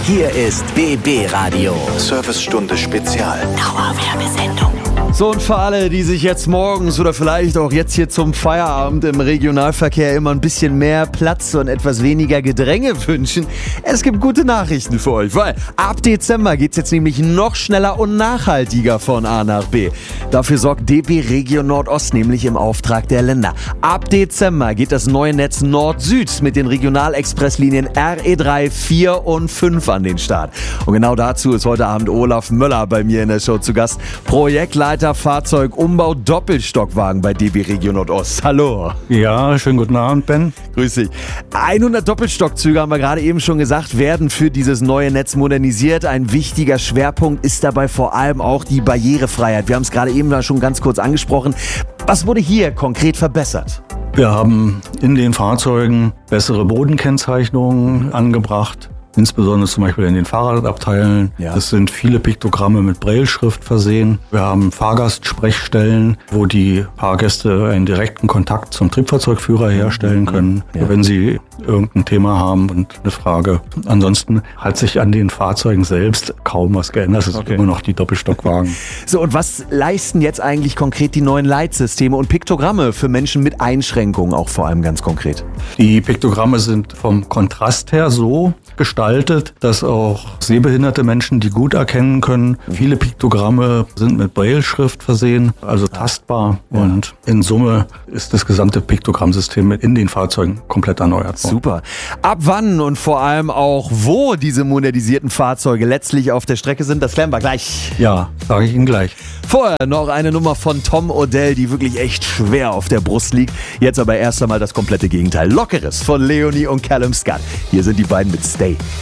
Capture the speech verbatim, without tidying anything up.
Hier ist B B Radio. Servicestunde Spezial. Dauerwerbesendung. So, und für alle, die sich jetzt morgens oder vielleicht auch jetzt hier zum Feierabend im Regionalverkehr immer ein bisschen mehr Platz und etwas weniger Gedränge wünschen, es gibt gute Nachrichten für euch, weil ab Dezember geht's jetzt nämlich noch schneller und nachhaltiger von A nach B. Dafür sorgt D B Regio Nordost nämlich im Auftrag der Länder. Ab Dezember geht das neue Netz Nord-Süd mit den Regionalexpresslinien R E drei, vier und fünf an den Start. Und genau dazu ist heute Abend Olaf Möller bei mir in der Show zu Gast, Projektleiter Fahrzeugumbau Doppelstockwagen bei D B Regio Nordost. Hallo. Ja, schönen guten Abend, Ben. Grüß dich. hundert Doppelstockzüge, haben wir gerade eben schon gesagt, werden für dieses neue Netz modernisiert. Ein wichtiger Schwerpunkt ist dabei vor allem auch die Barrierefreiheit. Wir haben es gerade eben schon ganz kurz angesprochen. Was wurde hier konkret verbessert? Wir haben in den Fahrzeugen bessere Bodenkennzeichnungen angebracht. Insbesondere zum Beispiel in den Fahrradabteilen. Ja. Das sind viele Piktogramme mit Brailleschrift versehen. Wir haben Fahrgastsprechstellen, wo die Fahrgäste einen direkten Kontakt zum Triebfahrzeugführer herstellen können, ja. wenn sie irgendein Thema haben und eine Frage. Ansonsten hat sich an den Fahrzeugen selbst kaum was geändert. Es Okay. sind immer noch die Doppelstockwagen. So, und was leisten jetzt eigentlich konkret die neuen Leitsysteme und Piktogramme für Menschen mit Einschränkungen, auch vor allem ganz konkret? Die Piktogramme sind vom Kontrast her so gestaltet, dass auch sehbehinderte Menschen die gut erkennen können. Viele Piktogramme sind mit Brailleschrift versehen, also tastbar. Ja. Und in Summe ist das gesamte Piktogrammsystem in den Fahrzeugen komplett erneuert worden. Super. Ab wann und vor allem auch wo diese modernisierten Fahrzeuge letztlich auf der Strecke sind, das klären wir gleich. Ja, sage ich Ihnen gleich. Vorher noch eine Nummer von Tom Odell, die wirklich echt schwer auf der Brust liegt. Jetzt aber erst einmal das komplette Gegenteil. Lockeres von Leonie und Callum Scott. Hier sind die beiden mit Stay.